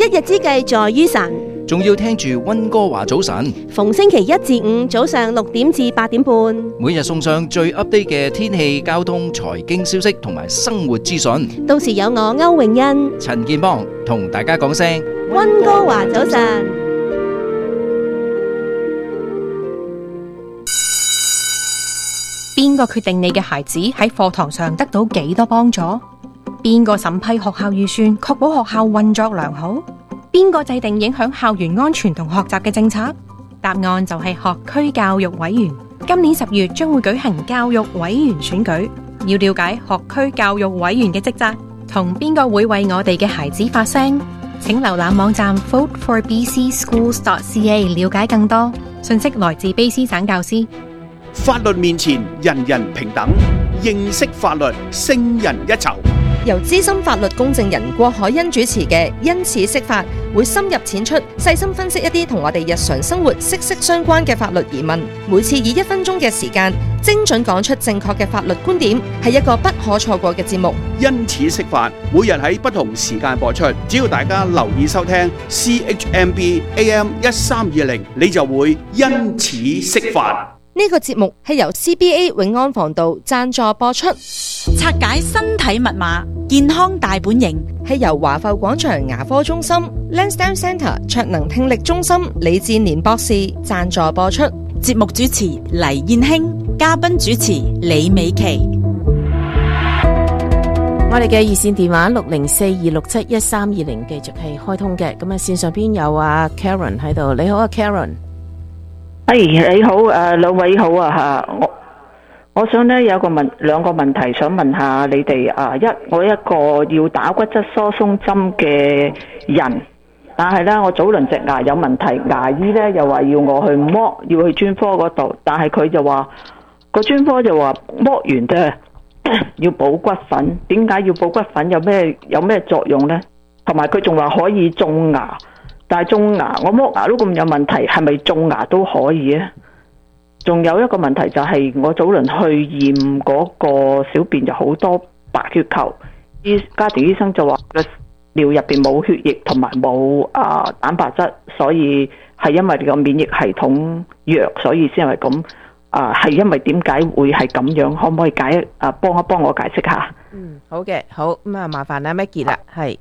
一日之計在於晨， 仲要聽住溫哥華早晨， 逢星期一至五早上6點至8點半， 每日送上最 update 嘅天氣、交通、財經消息同埋生活資訊。 到時有我歐詠欣、 陳健邦同大家講聲溫哥華早晨。 邊個決定你嘅孩子喺課堂上得到幾多幫助？邊個審批學校預算，確保學校運作良好？邊個制定影響校園安全同學習嘅政策？答案就係學區教育委員。今年10月將會舉行教育委員選舉，要了解學區教育委員嘅職責，同邊個會為我哋嘅孩子發聲？請瀏覽網站 voteforbcschools.ca 了解更多信息。來自卑詩省教師。 法律面前人人平等，認識法律勝人一籌。 由資深法律公證人郭海欣主持嘅因此釋法，會深入淺出，細心分析一啲同我哋日常生活息息相關嘅法律疑問。每次以1分鐘嘅時間，精準講出正確嘅法律觀點，係一個不可錯過嘅節目。 因此釋法，每日喺不同時間播出，只要大家留意收聽 CHMB AM 1320，你就會因此釋法。 呢個節目係由 CBA 永安防盜贊助播出。 拆解身體密碼，健康大本營， 係由華埠廣場牙科中心 Lansdowne Centre 卓能聽力中心李志年博士贊助播出。 節目主持黎燕卿，嘉賓主持李美琪。 我哋嘅熱線電話604-267-1320繼續係開通嘅。咁啊，線上邊有阿 Karen 喺度。你好啊 Karen。 你好，兩位好啊。我想咧有兩個問題想問下你哋我一個要打骨質疏鬆針嘅人，但係咧我早輪隻牙有問題，牙醫咧又話要我去剝，要去專科嗰度，但係佢就話個專科就話剝完啫要補骨粉，點解要補骨粉？有咩作用咧？同埋佢仲話可以種牙。但係種牙，我剝牙都咁有問題，係咪種牙都可以啊？仲有一個問題就係我早輪去驗嗰個小便就好多白血球，家庭醫生就話個尿入邊冇血液同埋冇蛋白質，所以係因為你個免疫系統弱，所以先係咁。係因為點解會係咁樣？可唔可以幫一幫我解釋下？ 好嘅，好咁啊，麻煩啦 Maggie 啦，係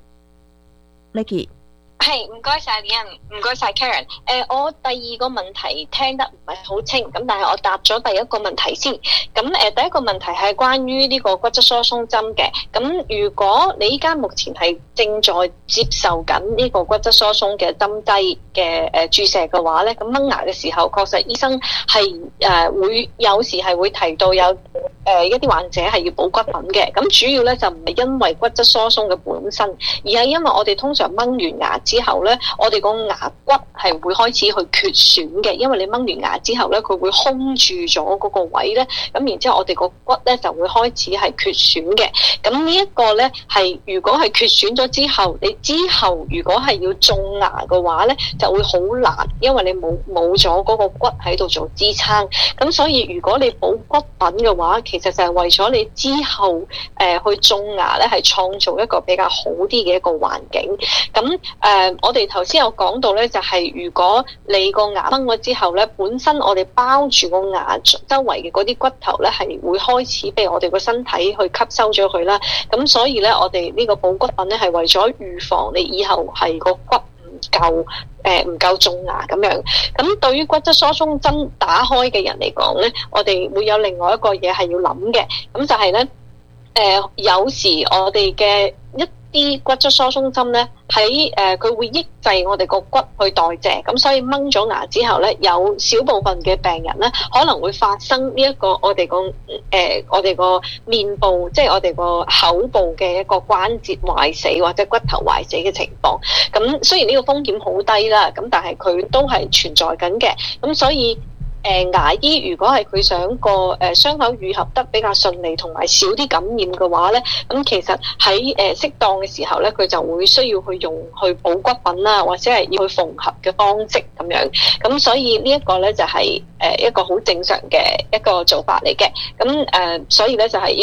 Maggie。 係，唔該晒李欣，唔該晒 Karen。我第二個問題聽得唔係好清，咁但係我答咗第一個問題先。咁第一個問題係關於呢個骨質疏鬆針嘅。咁如果你依家目前係正在接受緊呢個骨質疏鬆嘅針劑嘅注射嘅話咧，咁掹牙嘅時候，確實醫生係會有時係會提到有一啲患者係要補骨粉嘅。咁主要咧就唔係因為骨質疏鬆嘅本身，而係因為我哋通常掹完牙之後咧，我哋個牙骨係會開始去缺損嘅，因為你掹完牙之後咧，佢會空住咗嗰個位咧，咁然之後我哋個骨咧就會開始係缺損嘅。咁呢一個咧係如果係缺損咗之後，你之後如果係要種牙嘅話咧，就會好難，因為你冇咗嗰個骨喺度做支撐。咁所以如果你補骨粉嘅話，其實就係為咗你之後去種牙咧，係創造一個比較好啲嘅一個環境。咁我哋頭先有講到咧，就係如果你個牙崩咗之後咧，本身我哋包住個牙周圍嘅嗰啲骨頭咧，係會開始被我哋個身體去吸收咗佢啦。咁所以咧，我哋呢個補骨粉咧係為咗預防你以後係個骨唔夠種牙咁樣。咁對於骨質疏鬆針打開嘅人嚟講咧，我哋會有另外一個嘢係要諗嘅。咁就係咧，有時我哋嘅啲骨質疏鬆針咧喺佢會抑制我哋個骨去代謝，咁所以掹咗牙之後咧，有少部分嘅病人咧可能會發生呢一個我哋個面部，即係我哋個口部嘅一個關節壞死或者骨頭壞死嘅情況。咁雖然呢個風險好低啦，咁但係佢都係存在緊嘅。咁所以牙醫如果係佢想個傷口愈合得比較順利同埋少啲感染嘅話咧，咁其實喺適當嘅時候咧，佢就會需要去補骨粉啦，或者係要去縫合嘅方式咁樣。咁所以呢一個咧就係一個好正常嘅一個做法嚟嘅。咁所以咧就係要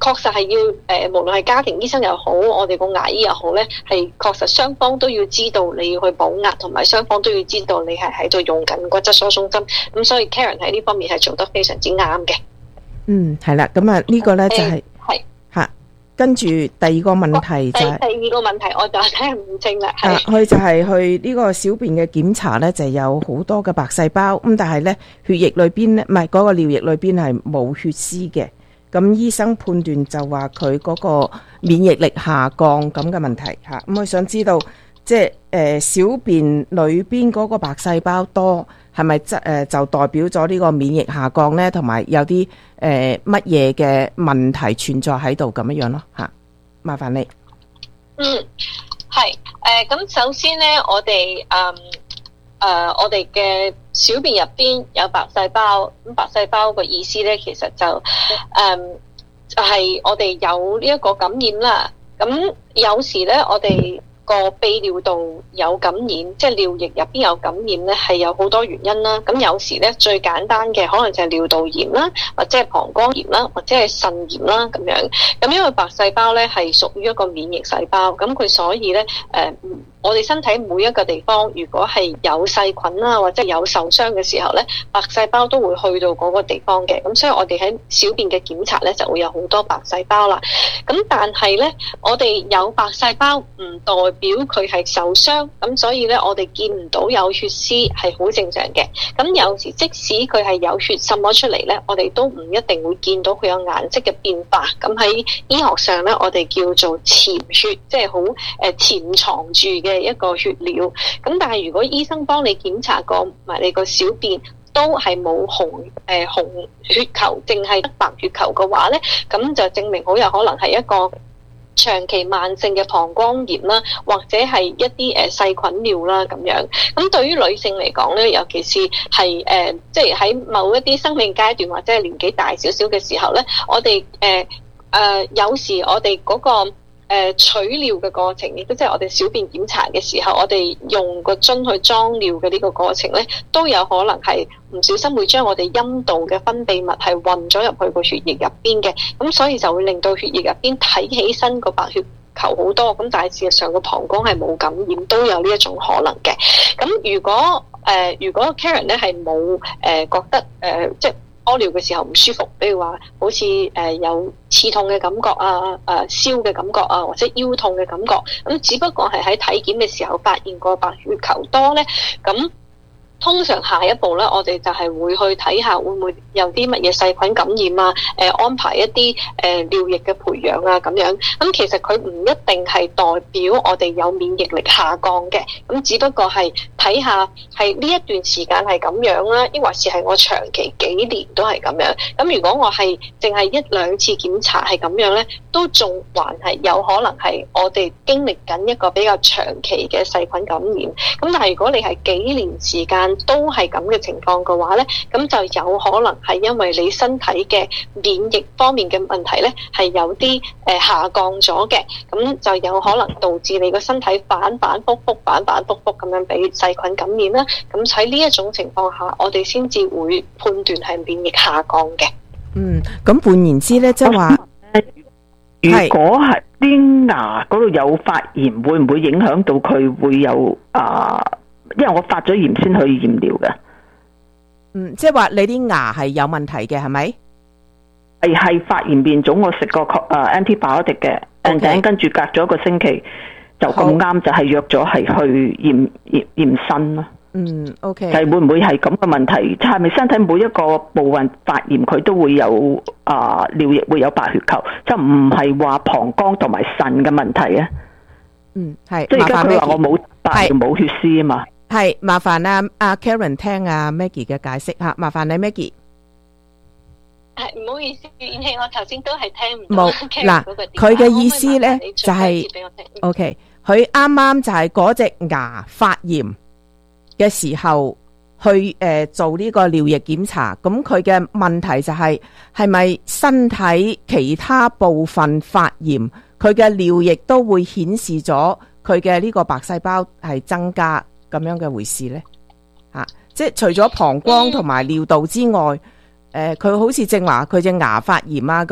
確實係要無論係家庭醫生又好，我哋個牙醫又好咧，係確實雙方都要知道你要去補牙，同埋雙方都要知道你係喺度用緊骨質疏鬆針。咁所以 Karen 喺呢方面係做得非常之啱嘅。 係啦，咁啊呢個咧就係吓，跟住第二個問題就係第二個問題，我就聽唔清啦。 佢就係去呢個小便嘅檢查咧，就有好多嘅白細胞，咁但係咧血液裏邊咧，唔係嗰個尿液裏邊係冇血絲嘅。咁醫生判斷就話佢嗰個免疫力下降咁嘅問題吓，咁我想知道即係小便裏邊嗰個白細胞多係咪就代表咗呢個免疫下降呢？同埋有啲乜嘢嘅問題存在喺度咁樣咯吓？麻煩你。 係咁首先呢，我哋我哋嘅小便入邊有白細胞，咁白細胞個意思咧，其實就係我哋有呢一個感染啦。咁有時咧，我哋個泌尿道有感染，即係尿液入邊有感染咧，係有好多原因啦。咁有時咧，最簡單嘅可能就係尿道炎啦，或者係膀胱炎啦，或者係腎炎啦咁樣。咁因為白細胞咧係屬於一個免疫細胞，咁佢所以咧我哋身體每一個地方，如果係有細菌啦，或者有受傷嘅時候咧，白細胞都會去到嗰個地方嘅。咁所以我哋喺小便嘅檢查咧，就會有好多白細胞啦。咁但係咧，我哋有白細胞唔代表佢係受傷，咁所以咧，我哋見唔到有血絲係好正常嘅。咁有時即使佢係有血滲咗出嚟咧，我哋都唔一定會見到佢有顏色嘅變化。咁喺醫學上咧，我哋叫做潛血，即係好潛藏住嘅一個血料。咁但係如果醫生幫你檢查過埋你個小便都係冇紅血球，淨係得白血球嘅話咧，咁就證明好有可能係一個長期慢性嘅膀胱炎啦，或者係一啲細菌尿啦咁樣。咁對於女性嚟講咧，尤其是係即係喺某一啲生命階段或者係年紀大少少嘅時候咧，我哋有時我哋嗰個取尿嘅過程，亦都即係我哋小便檢查嘅時候，我哋用個樽去裝尿嘅呢個過程咧，都有可能係唔小心會將我哋陰道嘅分泌物係混咗入去個血液入邊嘅，咁所以就會令到血液入邊睇起身個白血球好多，咁但係事實上個膀胱係冇感染，都有呢一種可能嘅。咁如果 Karen 咧係冇覺得即係屙尿嘅時候唔舒服，比如話好似有刺痛嘅感覺啊、燒嘅感覺啊，或者腰痛嘅感覺，咁只不過係喺體檢嘅時候發現個白血球多咧，咁通常下一步咧，我哋就係會去睇下會唔會有啲乜嘢細菌感染啊，安排一啲尿液嘅培養啊咁樣。咁其實佢唔一定係代表我哋有免疫力下降嘅，咁只不過係睇下係呢一段時間係咁樣啦，抑或是係我長期幾年都係咁樣。咁如果我係淨係一兩次檢查係咁樣咧，都仲還係有可能係我哋經歷緊一個比較長期嘅細菌感染。咁但係如果你係幾年時間都係咁嘅情況嘅話咧，咁就有可能係因為你身體嘅免疫方面嘅問題咧，係有啲下降咗嘅，咁就有可能導致你個身體反反复复咁樣俾細菌感染啦。咁喺呢一種情況下，我哋先至會判斷係免疫下降嘅。 咁換言之咧，即係話， 如果係啲牙嗰度有發炎，會唔會影響到佢會有因為我發咗炎先去驗尿嘅。 即係話你啲牙係有問題嘅，係咪？ 係發炎變腫，我食過antibiotic 嘅，跟住隔咗一個星期就咁啱就係約咗係去驗腎咯。 OK。 係會唔會係咁嘅問題？係咪身體每一個部位發炎佢都會有尿液會有白血球，就唔係話膀胱同埋腎嘅問題啊？ 係。 即係而家佢話我冇白血冇血絲啊嘛。 係，麻煩阿 Karen 聽阿 Maggie 嘅解釋吓，麻煩你 Maggie。 唔好意思，燕希，我頭先都係聽唔到。 冇嗱，佢嘅意思咧就係 OK， 佢啱啱就係嗰隻牙發炎嘅時候去做呢個尿液檢查，咁佢嘅問題就係咪身體其他部分發炎，佢嘅尿液都會顯示咗佢嘅呢個白細胞係增加咁樣嘅回事呢？即係除咗膀胱同埋尿道之外，佢好似正話佢隻牙發炎啊，咁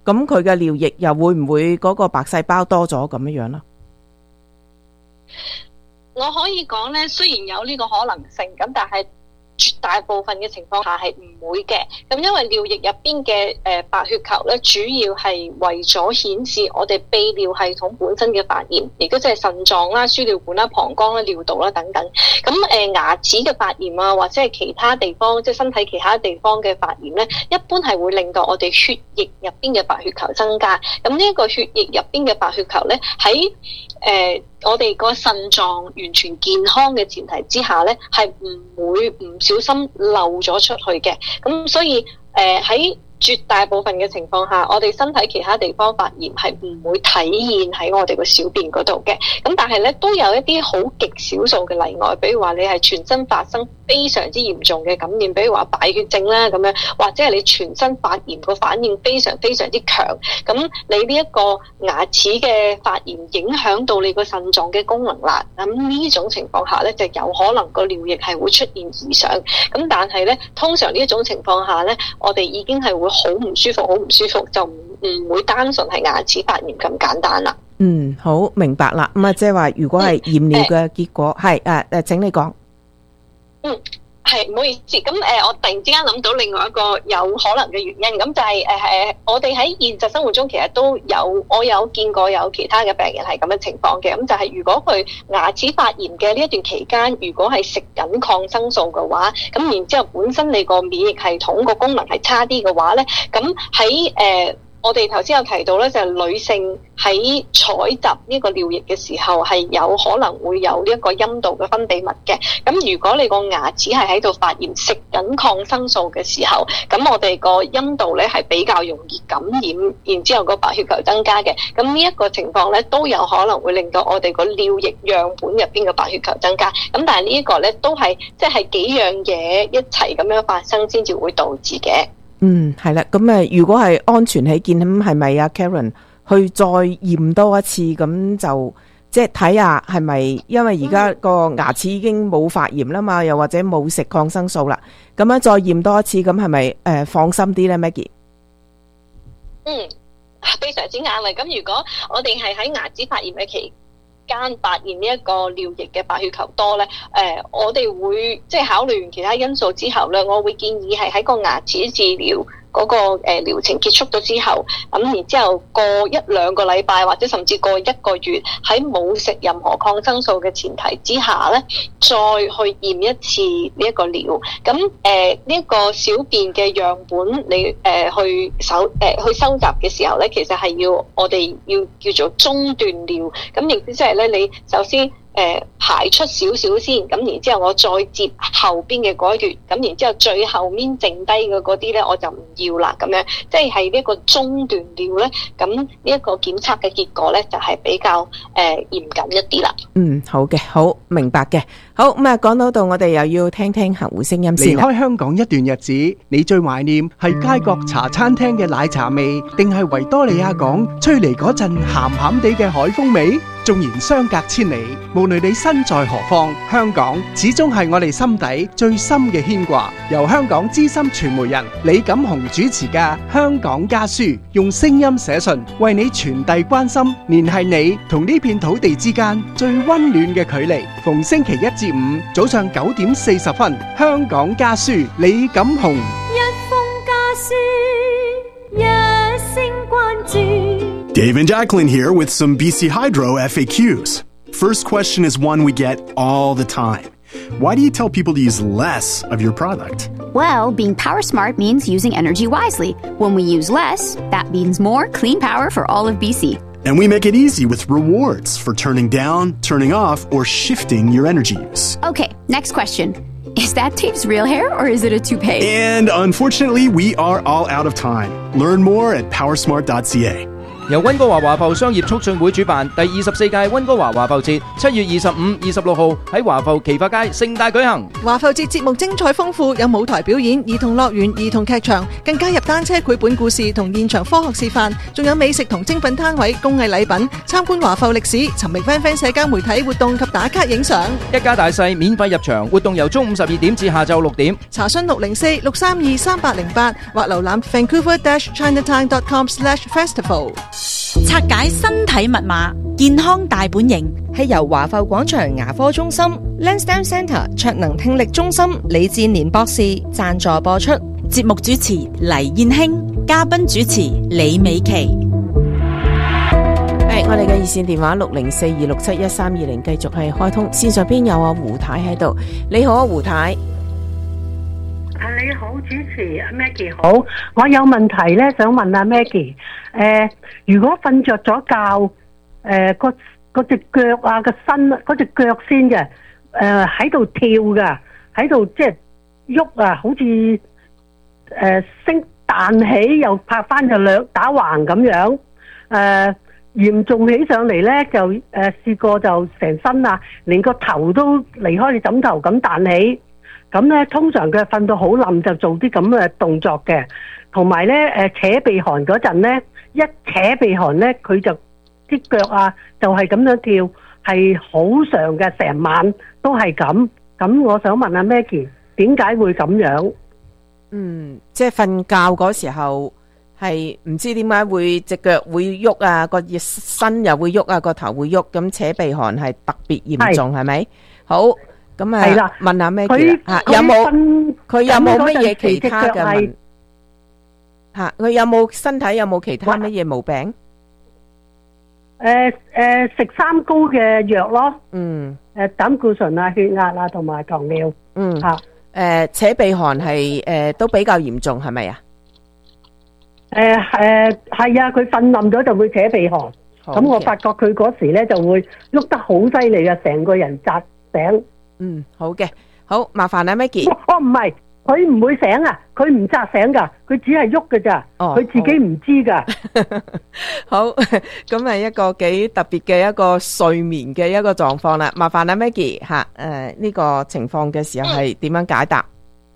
咁佢嘅尿液又會唔會嗰個白細胞多咗咁樣啦？ 我可以講咧，雖然有呢個可能性，咁但係絕大部分嘅情況下係唔會嘅。咁因為尿液入邊嘅白血球咧，主要係為咗顯示我哋泌尿系統本身嘅發炎，亦都即係腎臟啦、輸尿管啦、膀胱啦、尿道啦等等。咁牙齒嘅發炎啊，或者係其他地方，即係身體其他地方嘅發炎咧，一般係會令到我哋血液入邊嘅白血球增加。咁呢一個血液入邊嘅白血球咧，喺我哋個腎臟完全健康嘅前提之下咧，係唔會唔小心漏咗出去嘅。咁所以喺絕大部分嘅情況下，我哋身體其他地方發炎係唔會體現喺我哋個小便嗰度嘅。咁但係咧，都有一啲好極少數嘅例外，比如話你係全身發生非常之嚴重嘅感染，比如話敗血症啦咁樣，或者係你全身發炎個反應非常非常之強，咁你呢一個牙齒嘅發炎影響到你個腎臟嘅功能啦。咁呢種情況下咧，就有可能個尿液係會出現異常。咁但係咧，通常呢一種情況下咧，我哋已經係會好唔舒服，好唔舒服，就唔會單純係牙齒發炎咁簡單啦。 好明白啦。咁即係話，如果係驗尿嘅結果係請你講。 係，唔好意思。咁我突然之間諗到另外一個有可能嘅原因，咁就係我哋喺現實生活中其實都有，我有見過有其他嘅病人係咁嘅情況嘅。咁就係如果佢牙齒發炎嘅呢一段期間，如果係食緊抗生素嘅話，咁然之後本身你個免疫系統個功能係差啲嘅話咧，咁喺我哋頭先有提到咧，就係女性喺採集呢個尿液嘅時候，係有可能會有呢一個陰道嘅分泌物嘅。咁如果你個牙齒係喺度發炎，食緊抗生素嘅時候，咁我哋個陰道咧係比較容易感染，然之後個白血球增加嘅。咁呢一個情況咧，都有可能會令到我哋個尿液樣本入邊嘅白血球增加。咁但係呢一個咧，都係即係幾樣嘢一齊咁樣發生先至會導致嘅。 係啦，咁如果係安全起見，咁係咪啊 Karen 去再驗多一次，咁就即係睇下係咪，因為而家個牙齒已經冇發炎啦嘛，又或者冇食抗生素啦，咁樣再驗多一次，咁係咪放心啲咧 Maggie？ 非常之啱。咁如果我哋係喺牙齒發炎嘅期間發現呢一個尿液嘅白血球多咧，我哋會即係考慮完其他因素之後咧，我會建議係喺個牙齒治療嗰個療程結束咗之後，咁然之後過1-2個禮拜或者甚至過1個月，喺冇食任何抗生素嘅前提之下咧，再去驗一次呢一個尿。咁呢一個小便嘅樣本，你去收集嘅時候咧，其實係我哋要叫做中段尿。咁亦即係咧，你首先排出少少先，咁然之後我再接後邊嘅嗰一橛，咁然之後最後面剩低嘅嗰啲咧，我就唔要啦，咁樣即係呢一個中段尿咧，咁呢一個檢測嘅結果咧就係比較嚴謹一啲啦。 好嘅，好明白嘅。好，咁啊，講到度我哋又要聽聽客戶聲音先。 離開香港一段日子，你最懷念係街角茶餐廳嘅奶茶味，定係維多利亞港吹嚟嗰陣鹹鹹地嘅海風味？縱然相隔千里，無論你身在何方，香港始終係我哋心底最深嘅牽掛。由香港資深傳媒人李錦雄主持嘅《香港家書》，用聲音寫信，為你傳遞關心，聯繫你同呢片土地之間最溫暖嘅距離。逢星期1至5早上9點40分，《香港家書》李錦雄。 一封家書，一聲關注。 Dave and Jacqueline here with some BC Hydro FAQs. First question is one we get all the time. Why do you tell people to use less of your product? Well, being power smart means using energy wisely. When we use less, that means more clean power for all of BC. And we make it easy with rewards for turning down, turning off, or shifting your energy use. Okay, next question. Is that Dave's real hair or is it a toupee? And unfortunately, we are all out of time. Learn more at powersmart.ca. 由溫哥華華埠商業促進會主辦第24屆溫哥華華埠節，7月25、26號喺華埠奇發街盛大舉行。 華埠節節目精彩豐富，有舞台表演、兒童樂園、兒童劇場，更加入單車繪本故事同現場科學示範，仲有美食同精品攤位、工藝禮品，參觀華埠歷史，尋覓 FanFan 社交媒體活動及打卡影相。 一家大細免費入場，活動由中午12點至下晝6點。 查詢604-632-3808或瀏覽 Vancouver-Chinatown.com/festival。 拆解身體密碼，健康大本營係由華埠廣場牙科中心、Lansdowne Centre 卓能聽力中心李志年博士贊助播出。 節目主持黎燕卿，嘉賓主持李美琪。 我哋嘅熱線電話604-267-1320繼續係開通，線上邊有阿胡太喺度。你好啊，胡太。 你好，主持 Maggie 好，我有問題咧，想問阿 Maggie，如果瞓着咗覺，嗰隻腳啊個身，嗰隻腳先嘅，喺度跳噶，喺度即係喐啊，好似升彈起又拍翻就兩打橫咁樣，嚴重起上嚟咧就試過就成身啊，連個頭都離開你枕頭咁彈起。咁咧，通常佢瞓到好冧就做啲咁嘅動作嘅，同埋咧扯鼻鼾嗰陣咧，一扯鼻鼾咧，佢就啲腳啊就係咁樣跳，係好常嘅，成晚都係咁。咁我想問阿 Maggie，點解會咁樣？ 即係瞓覺嗰時候係唔知點解會隻腳會喐啊，個身又會喐啊，個頭會喐，咁扯鼻鼾係特別嚴重，係咪？好。咁啊，問下咩？佢有冇乜嘢其他嘅問？佢有冇身體有冇其他乜嘢毛病？ 食三高嘅藥咯。膽固醇啊、血壓啊同埋糖尿。 扯鼻鼾係都比較嚴重，係咪啊？ 係啊，佢瞓冧咗就會扯鼻鼾。咁我發覺佢嗰時咧就會喐得好犀利嘅，成個人扎醒。 好嘅，好麻煩啊 Maggie。 唔係，佢唔會醒啊，佢唔扎醒噶，佢只係喐㗎咋，佢自己唔知噶。 好，咁係一個幾特別嘅一個睡眠嘅一個狀況啦。麻煩啊 Maggie 吓，呢個情況嘅時候係點樣解答？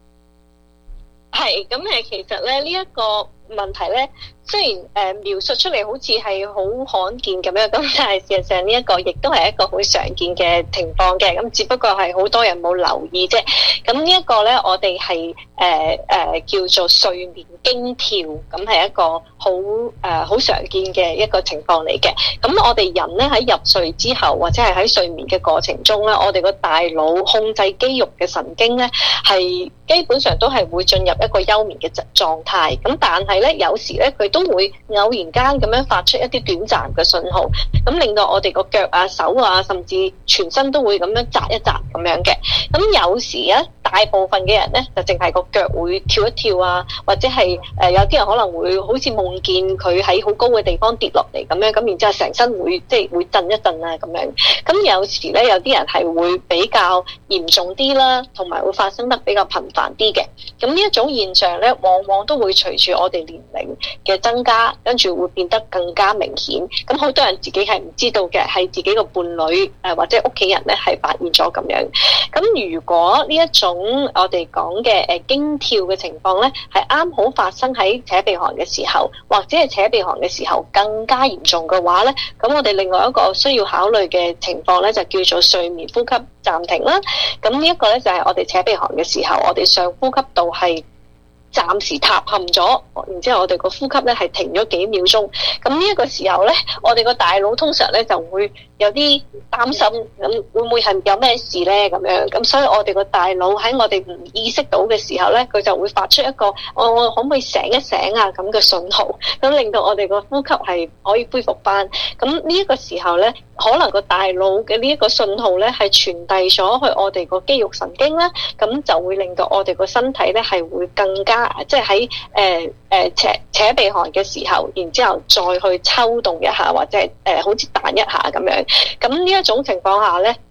係咁其實咧呢一個問題咧，雖然描述出嚟好似係好罕見咁樣，咁但係事實上呢一個亦都係一個好常見嘅情況嘅，咁只不過係好多人冇留意啫。咁呢一個咧，我哋係叫做睡眠驚跳，咁係一個好常見嘅一個情況嚟嘅。咁我哋人咧喺入睡之後，或者係喺睡眠嘅過程中咧，我哋個大腦控制肌肉嘅神經咧，係基本上都係會進入一個休眠嘅狀態。咁但係咧，有時咧佢都會偶然間咁樣發出一啲短暫嘅信號，咁令到我哋個腳啊、手啊，甚至全身都會咁樣扎一扎咁樣嘅。咁有時咧，大部分嘅人咧就淨係個腳會跳一跳啊，或者係有啲人可能會好似夢見佢喺好高嘅地方跌落嚟咁樣，咁然之後成身會會震一震啊咁樣。咁有時咧，有啲人係會比較嚴重啲啦，同埋會發生得比較頻繁啲嘅。咁呢一種現象咧，往往都會隨住我哋年齡嘅增加，跟住會變得更加明顯。咁好多人自己係唔知道嘅，係自己個伴侶或者屋企人咧係發現咗咁樣。咁如果呢一種我哋講嘅驚跳嘅情況咧，係啱好發生喺扯鼻鼾嘅時候，或者係扯鼻鼾嘅時候更加嚴重嘅話咧，咁我哋另外一個需要考慮嘅情況咧，就叫做睡眠呼吸暫停啦。咁呢一個咧就係我哋扯鼻鼾嘅時候，我哋上呼吸道係暫時塌陷咗，然之後我哋個呼吸咧係停咗幾秒鐘。咁呢一個時候咧，我哋個大腦通常咧就會有啲擔心，咁會唔會係有咩事咧咁樣？咁所以我哋個大腦喺我哋唔意識到嘅時候咧，佢就會發出一個我可唔可以醒一醒啊咁嘅信號，咁令到我哋個呼吸係可以恢復翻。咁呢一個時候咧，可能個大腦嘅呢一個信號咧係傳遞咗去我哋個肌肉神經啦，咁就會令到我哋個身體咧係會更加即係喺扯鼻鼾嘅時候，然之後再去抽動一下，或者係好似彈一下咁樣。咁呢一種情況下咧，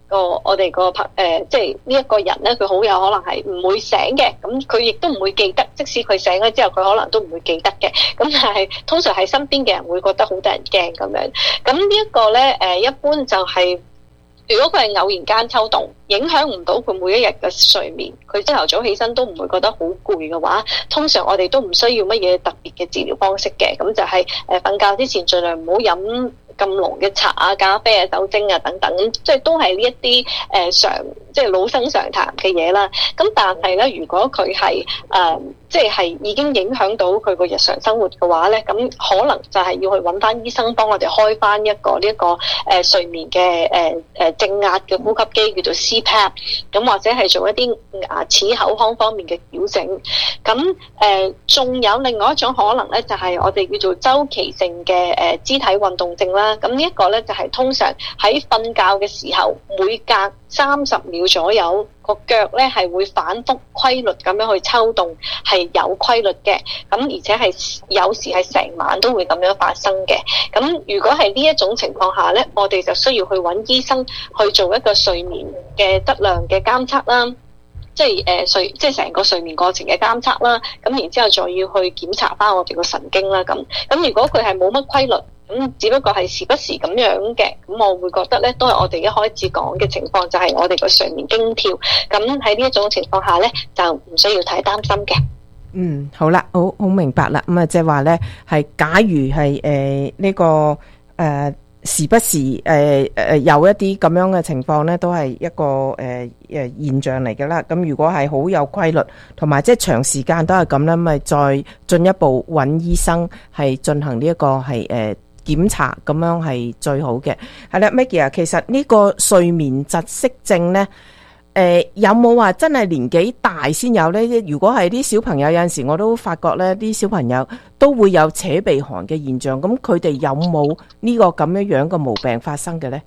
我哋個即係呢一個人咧，佢好有可能係唔會醒嘅，咁佢亦都唔會記得，即使佢醒咗之後，佢可能都唔會記得嘅。咁但係通常係身邊嘅人會覺得好得人驚咁樣。咁呢一個咧一般就係，如果佢係偶然間抽動，影響唔到佢每一日嘅睡眠，佢朝頭早起身都唔會覺得好攰嘅話，通常我哋都唔需要乜嘢特別嘅治療方式嘅。咁就係瞓覺之前盡量唔好飲咁濃嘅茶啊、咖啡啊、酒精啊等等，即係都係呢一啲即係老生常談嘅嘢啦。咁但係咧，如果佢係即係已經影響到佢個日常生活嘅話咧，咁可能就係要去揾翻醫生幫我哋開翻一個睡眠嘅正壓嘅呼吸機，叫做 CPAP， 咁或者係做一啲牙齒口腔方面嘅矯正。咁仲有另外一種可能咧，就係我哋叫做周期性嘅肢體運動症啦。咁呢一個咧就係通常喺瞓覺嘅時候，每隔30秒左右，個腳咧係會反覆規律咁樣去抽動，係有規律嘅。咁而且係有時係成晚都會咁樣發生嘅。咁如果係呢一種情況下咧，我哋就需要去揾醫生去做一個睡眠嘅質量嘅監測啦。即係成個睡眠過程嘅監測啦。咁然之後再要去檢查翻我哋個神經啦。咁如果佢係冇乜規律，咁只不過係時不時咁樣嘅，咁我會覺得咧，都係我哋一開始講嘅情況，就係我哋個睡眠經跳。咁喺呢一種情況下咧，就唔需要太擔心嘅。 好啦，好明白啦。咁即係話咧，係假如係呢個時不時有一啲咁樣嘅情況咧，都係一個現象嚟㗎啦。咁如果係好有規律，同埋即係長時間都係咁咧，咪再進一步揾醫生係進行呢一個係檢查，咁樣係最好嘅。係啦 ，Maggie 啊，其實呢個睡眠窒息症咧，有冇話真係年紀大先有呢？如果係啲小朋友，有陣時我都發覺呢啲小朋友都會有扯鼻鼾嘅現象。咁佢哋有冇呢個咁樣嘅毛病發生嘅呢？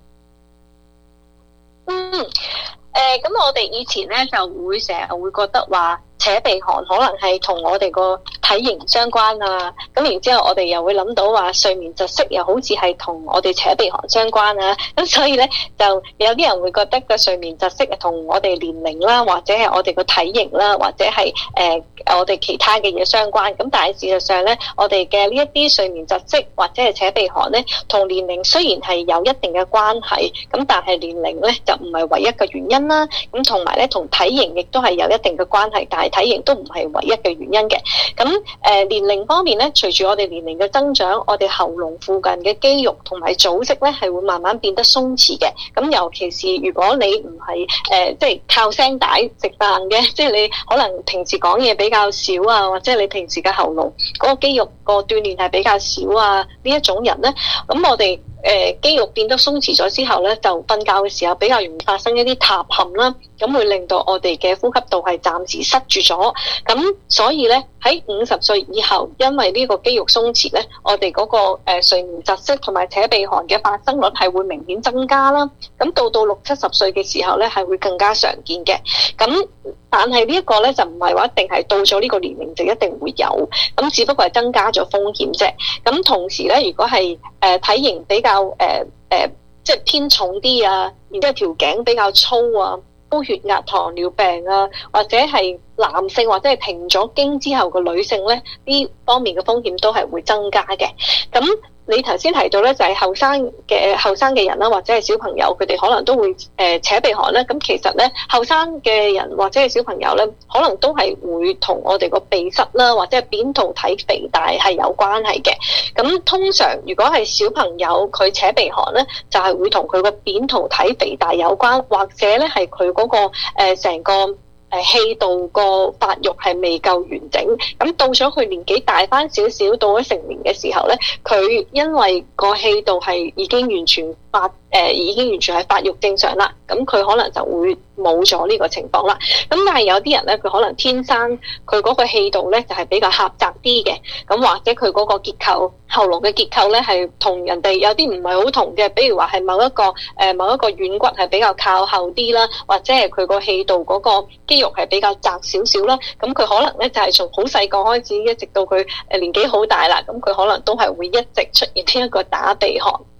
咁我哋以前呢就會成日會覺得話扯鼻鼾可能係同我哋個體型相關啊，咁然之後我哋又會諗到話睡眠窒息又好似係同我哋扯鼻鼾相關啊，咁所以咧就有啲人會覺得個睡眠窒息係同我哋年齡啦，或者係我哋個體型啦，或者係我哋其他嘅嘢相關。咁但係事實上咧，我哋嘅呢一啲睡眠窒息或者係扯鼻鼾咧，同年齡雖然係有一定嘅關係，咁但係年齡咧就唔係唯一嘅原因啦。咁同埋咧同體型亦都係有一定嘅關係，但係體型都唔係唯一嘅原因嘅。咁年齡方面咧，隨住我哋年齡嘅增長，我哋喉嚨附近嘅肌肉同埋組織咧係會慢慢變得鬆弛嘅。咁尤其是如果你唔係即係靠聲帶食飯嘅，即係你可能平時講嘢比較少啊，或者你平時嘅喉嚨嗰個肌肉個鍛鍊係比較少啊，呢一種人咧，咁我哋肌肉變得鬆弛咗之後咧，就瞓覺嘅時候比較容易發生一啲塌陷啦，咁會令到我哋嘅呼吸道係暫時塞住咗。咁所以咧喺50歲以後，因為呢個肌肉鬆弛咧，我哋嗰個睡眠窒息同埋扯鼻鼾嘅發生率係會明顯增加啦。咁到60、70歲嘅時候咧，係會更加常見嘅。咁但係呢一個咧就唔係話一定係到咗呢個年齡就一定會有，咁只不過係增加咗風險啫。咁同時咧，如果係體型比較即係偏重啲啊，然之後條頸比較粗啊，高血壓、糖尿病啊，或者係男性或者係停咗經之後嘅女性咧，呢方面嘅風險都係會增加嘅。咁你頭先提到咧，就係後生嘅人啦，或者係小朋友，佢哋可能都會扯鼻鼾咧。咁其實咧，後生嘅人或者係小朋友咧，可能都係會同我哋個鼻塞啦，或者係扁桃體肥大係有關係嘅。咁通常如果係小朋友佢扯鼻鼾咧，就係會同佢個扁桃體肥大有關，或者咧係佢嗰個成個氣道個發育係未夠完整，咁到咗佢年紀大翻少少，到咗成年嘅時候咧，佢因為個氣道係已經完全係發育正常啦，咁佢可能就會冇咗呢個情況啦。咁但係有啲人咧，佢可能天生佢嗰個氣道咧就係比較狹窄啲嘅，咁或者佢嗰個結構喉嚨嘅結構咧係同人哋有啲唔係好同嘅，比如話係某一個軟骨係比較靠後啲啦，或者係佢個氣道嗰個肌肉係比較窄少少啦，咁佢可能咧就係從好細個開始，一直到佢年紀好大啦，咁佢可能都係會一直出現呢一個打鼻鼾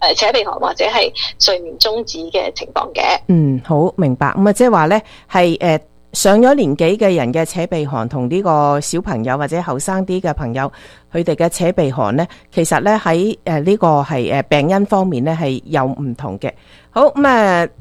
扯鼻鼾或者係睡眠中止嘅情況嘅。 好明白。咁啊，即係話咧係上咗年紀嘅人嘅扯鼻鼾同呢個小朋友或者後生啲嘅朋友佢哋嘅扯鼻鼾咧，其實咧喺呢個係病因方面咧係有唔同嘅。好咁